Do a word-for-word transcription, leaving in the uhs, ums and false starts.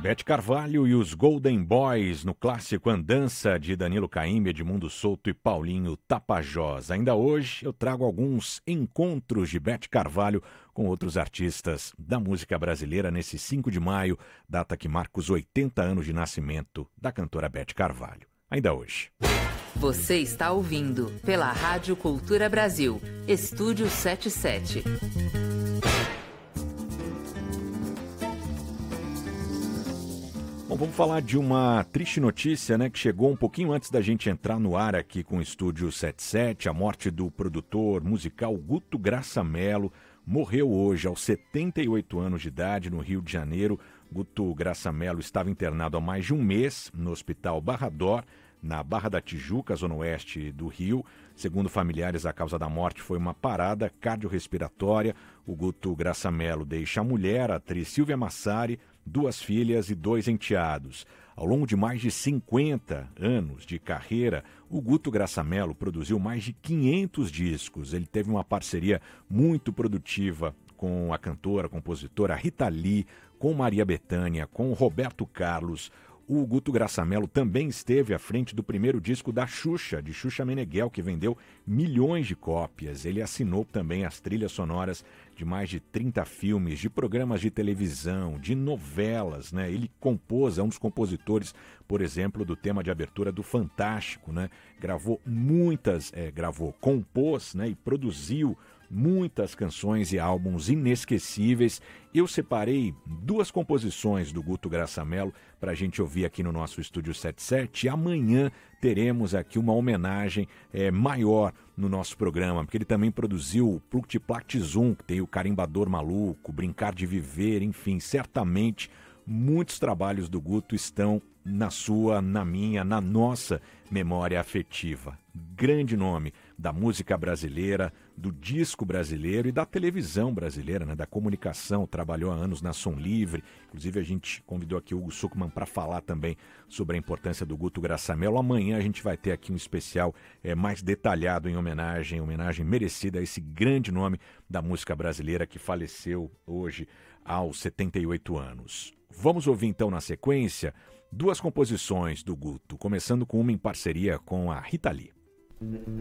Beth Carvalho e os Golden Boys no clássico Andança de Danilo Caymmi, Edmundo Souto e Paulinho Tapajós. Ainda hoje eu trago alguns encontros de Beth Carvalho com outros artistas da música brasileira nesse cinco de maio, data que marca os oitenta anos de nascimento da cantora Beth Carvalho. Ainda hoje. Você está ouvindo pela Rádio Cultura Brasil, Estúdio setenta e sete. Bom, vamos falar de uma triste notícia, né, que chegou um pouquinho antes da gente entrar no ar aqui com o Estúdio setenta e sete, a morte do produtor musical Guto Graça Mello. Morreu hoje aos setenta e oito anos de idade no Rio de Janeiro. Guto Graça Mello estava internado há mais de um mês no Hospital Barra d'Or, na Barra da Tijuca, zona oeste do Rio. Segundo familiares, a causa da morte foi uma parada cardiorrespiratória. O Guto Graça Mello deixa a mulher, a atriz Silvia Massari, duas filhas e dois enteados. Ao longo de mais de cinquenta anos de carreira, o Guto Graça Mello produziu mais de quinhentos discos. Ele teve uma parceria muito produtiva com a cantora, compositora Rita Lee, com Maria Bethânia, com Roberto Carlos. O Guto Graça Mello também esteve à frente do primeiro disco da Xuxa, de Xuxa Meneghel, que vendeu milhões de cópias. Ele assinou também as trilhas sonoras de mais de trinta filmes, de programas de televisão, de novelas, né? Ele compôs, é um dos compositores, por exemplo, do tema de abertura do Fantástico, né? Gravou muitas, é, gravou, compôs, né? E produziu muitas canções e álbuns inesquecíveis. Eu separei duas composições do Guto Graça Mello para a gente ouvir aqui no nosso Estúdio setenta e sete. E amanhã teremos aqui uma homenagem é, maior no nosso programa, porque ele também produziu o Pluctiplact Zoom, que tem o Carimbador Maluco, Brincar de Viver, enfim, certamente muitos trabalhos do Guto estão na sua, na minha, na nossa memória afetiva. Grande nome da música brasileira, do disco brasileiro e da televisão brasileira, né? Da comunicação. Trabalhou há anos na Som Livre. Inclusive a gente convidou aqui o Hugo Sukman para falar também sobre a importância do Guto Graça Mello. Amanhã a gente vai ter aqui um especial é, mais detalhado em homenagem, homenagem merecida a esse grande nome da música brasileira que faleceu hoje aos setenta e oito anos. Vamos ouvir então na sequência duas composições do Guto, começando com uma em parceria com a Rita Lee.